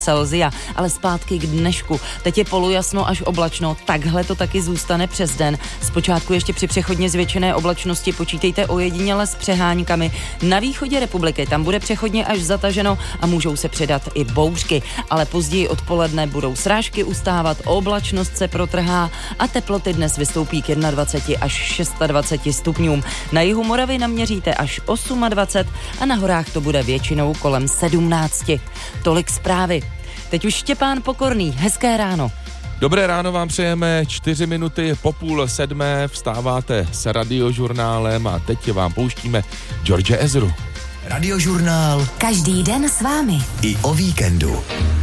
Celsia, ale zpátky k dnešku. Teď je polojasno až oblačno, takhle to taky zůstane přes den. Zpočátku ještě při přechodně zvětšené oblačnosti počítejte ojediněle s přeháňkami. Na východě republiky tam bude přechodně až zataženo a můžou se přidat i bouřky, ale později odpoledne budou srážky ustávat, oblačnost se protrhá a teploty dnes vystoupí k 21 až 26 stupňům. Na jihu Moravy naměříte až 28 a na horách to bude většinou kolem 17. Tolik zprávy. Teď už Štěpán Pokorný, hezké ráno. Dobré ráno vám přejeme, 4 minuty po 6:30, vstáváte s Radiožurnálem a teď vám pouštíme George Ezru. Radiožurnál. Každý den s vámi. I o víkendu.